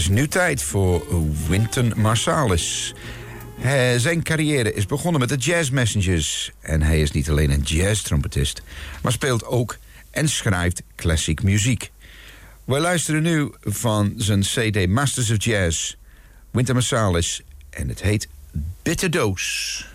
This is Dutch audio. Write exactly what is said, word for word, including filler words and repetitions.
is nu tijd voor Wynton Marsalis. Hij, zijn carrière is begonnen met de Jazz Messengers. En hij is niet alleen een jazz-trompetist, maar speelt ook en schrijft klassiek muziek. We luisteren nu van zijn C D Masters of Jazz, Wynton Marsalis, en het heet Bitter Dose.